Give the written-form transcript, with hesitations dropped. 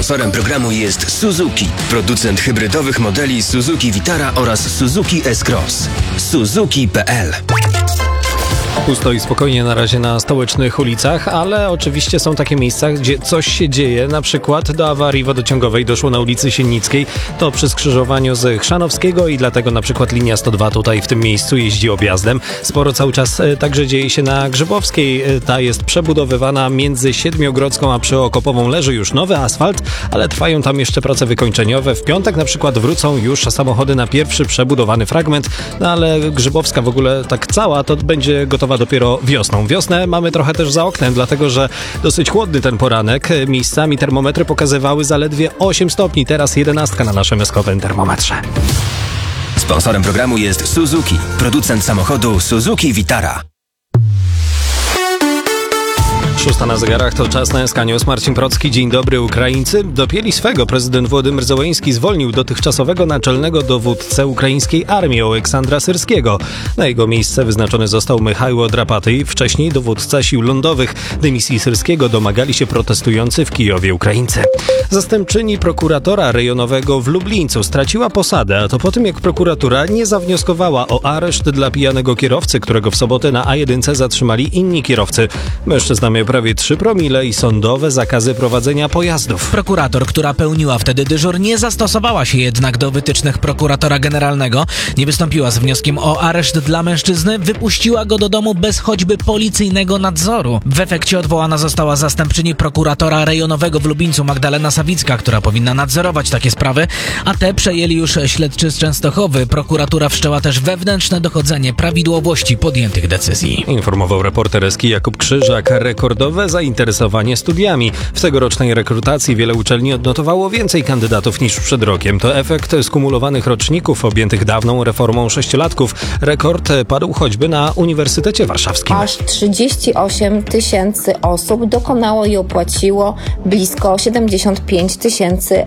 Sponsorem programu jest Suzuki, producent hybrydowych modeli Suzuki Vitara oraz Suzuki S-Cross. Suzuki.pl. Pusto i spokojnie na razie na stołecznych ulicach, ale oczywiście są takie miejsca, gdzie coś się dzieje. Na przykład do awarii wodociągowej doszło na ulicy Siennickiej, to przy skrzyżowaniu z Chrzanowskiego i dlatego na przykład linia 102 tutaj w tym miejscu jeździ objazdem. Sporo cały czas także dzieje się na Grzybowskiej. Ta jest przebudowywana między Siedmiogrodzką a Przyokopową. Leży już nowy asfalt, ale trwają tam jeszcze prace wykończeniowe. W piątek na przykład wrócą już samochody na pierwszy przebudowany fragment, no ale Grzybowska w ogóle tak cała to będzie gotowa dopiero wiosną. Wiosnę mamy trochę też za oknem, dlatego że dosyć chłodny ten poranek. Miejscami termometry pokazywały zaledwie 8 stopni, teraz 11 na naszym eskowym termometrze. Sponsorem programu jest Suzuki, producent samochodu Suzuki Vitara. 6 na zegarach, to czas na SK News. Marcin Procki. Dzień dobry. Ukraińcy dopięli swego. Prezydent Władimir Zełenski zwolnił dotychczasowego naczelnego dowódcę ukraińskiej armii Oleksandra Syrskiego. Na jego miejsce wyznaczony został Michaiło Drapatyj, wcześniej dowódca sił lądowych. Dymisji Syrskiego domagali się protestujący w Kijowie Ukraińcy. Zastępczyni prokuratora rejonowego w Lublińcu straciła posadę, a to po tym, jak prokuratura nie zawnioskowała o areszt dla pijanego kierowcy, którego w sobotę na A1 zatrzymali inni kierowcy. Mężczyzna miał prawie 3 promile i sądowe zakazy prowadzenia pojazdów. Prokurator, która pełniła wtedy dyżur, nie zastosowała się jednak do wytycznych prokuratora generalnego. Nie wystąpiła z wnioskiem o areszt dla mężczyzny, wypuściła go do domu bez choćby policyjnego nadzoru. W efekcie odwołana została zastępczyni prokuratora rejonowego w Lublińcu Magdalena Sawicka, która powinna nadzorować takie sprawy, a te przejęli już śledczy z Częstochowy. Prokuratura wszczęła też wewnętrzne dochodzenie prawidłowości podjętych decyzji. Informował reporter SK Jakub Krzyżak. Rekordowe zainteresowanie studiami. W tegorocznej rekrutacji wiele uczelni odnotowało więcej kandydatów niż przed rokiem. To efekt skumulowanych roczników objętych dawną reformą sześciolatków. Rekord padł choćby na Uniwersytecie Warszawskim. Aż 38 000 osób dokonało i opłaciło blisko 75 000